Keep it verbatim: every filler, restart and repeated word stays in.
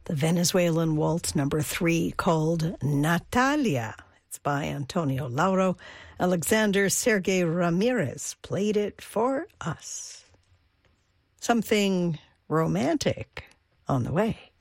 the Venezuelan waltz number three called Natalia. It's by Antonio Lauro. Alexander Sergey Ramirez played it for us. Something romantic on the way.